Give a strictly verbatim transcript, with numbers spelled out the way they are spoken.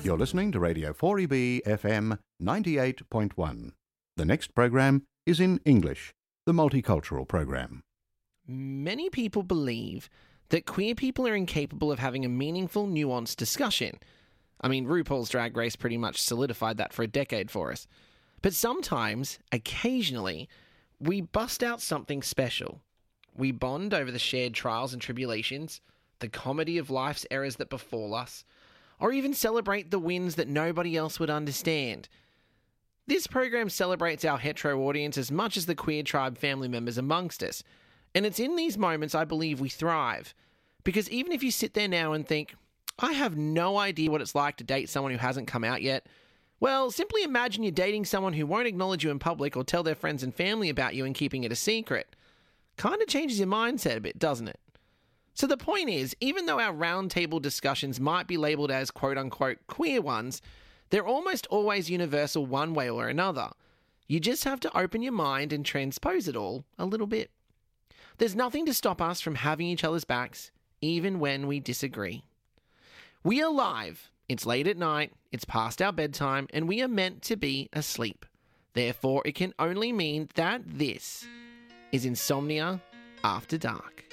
You're listening to Radio four E B F M ninety-eight point one. The next program is in English, the multicultural program. Many people believe that queer people are incapable of having a meaningful, nuanced discussion. I mean, RuPaul's Drag Race pretty much solidified that for a decade for us. But sometimes, occasionally, we bust out something special. We bond over the shared trials and tribulations, the comedy of life's errors that befall us, or even celebrate the wins that nobody else would understand. This program celebrates our hetero audience as much as the queer tribe family members amongst us, and it's in these moments I believe we thrive. Because even if you sit there now and think, I have no idea what it's like to date someone who hasn't come out yet, well, simply imagine you're dating someone who won't acknowledge you in public or tell their friends and family about you and keeping it a secret. Kind of changes your mindset a bit, doesn't it? So the point is, even though our roundtable discussions might be labelled as quote-unquote queer ones, they're almost always universal one way or another. You just have to open your mind and transpose it all a little bit. There's nothing to stop us from having each other's backs, even when we disagree. We are live. It's late at night, it's past our bedtime, and we are meant to be asleep. Therefore, it can only mean that this is Insomnia After Dark.